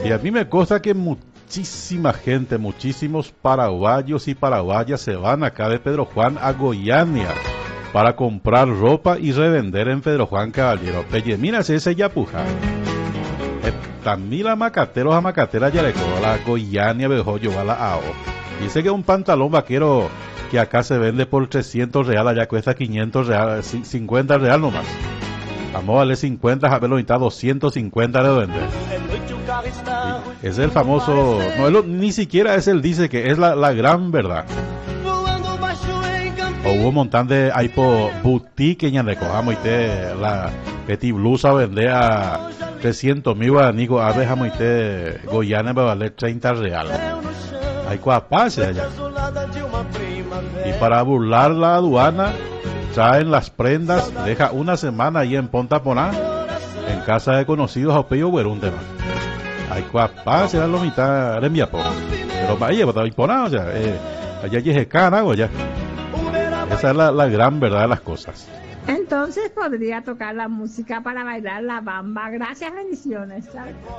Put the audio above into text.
Y a mí me consta que muchísima gente, muchísimos paraguayos y paraguayas se van acá de Pedro Juan a Goiânia para comprar ropa y revender en Pedro Juan Caballero. Pelle, mira ese yapuja. Tamila macateros a macatera ya le cojo la Goiânia bejoyo va la AO. Dice que un pantalón vaquero que acá se vende por 300 real, allá cuesta 500 real, 50 real nomás. Vamos a darle 50, a verlo mitad, 250 de vender. Es el famoso, no, ni siquiera es él, dice que es la gran verdad. O hubo un montón de aipo boutique en de cojamos y te la petit blusa vende a 300.000 guaraní, a ver jamo y te Goiânia va a valer 30 real. Hay cuapas allá. Y para burlar la aduana traen las prendas, deja una semana ahí en Ponta Poná, en casa de conocidos a Opello Güerún tema. Hay cuapas, era lo mitad de Miapo. Pero vaya, estaba imponado, o sea, allá llegué cana, allá. Esa es la gran verdad de las cosas. Entonces podría tocar la música para bailar la bamba. Gracias, bendiciones.